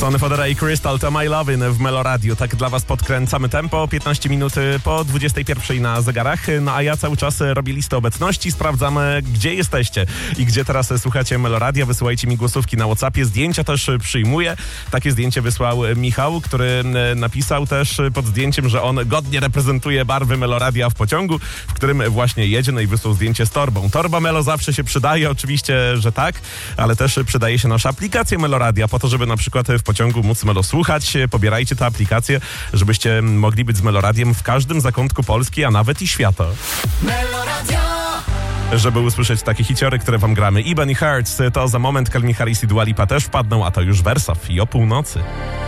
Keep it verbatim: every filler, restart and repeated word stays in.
Sony Fodera i Crystal to My Lovin' w Melo Radio. Tak dla was podkręcamy tempo. piętnaście minut po dwudziestej pierwszej na zegarach. No a ja cały czas robię listę obecności. Sprawdzamy, gdzie jesteście i gdzie teraz słuchacie Melo Radio. Wysyłajcie mi głosówki na WhatsAppie. Zdjęcia też przyjmuję. Takie zdjęcie wysłał Michał, który napisał też pod zdjęciem, że on godnie reprezentuje barwy Melo Radia w pociągu, w którym właśnie jedzie. No i wysłał zdjęcie z torbą. Torba Melo zawsze się przydaje, oczywiście, że tak, ale też przydaje się nasza aplikacja Melo Radia po to, żeby na przykład w pociągu móc Melo słuchać. Pobierajcie tę aplikację, żebyście mogli być z Melo Radiem w każdym zakątku Polski, a nawet i świata. Melo Radio! Żeby usłyszeć takie hiciory, które wam gramy. Ebony Hearts, to za moment Calvin Harris i Dua Lipa też wpadną, a to już Wersow i o północy.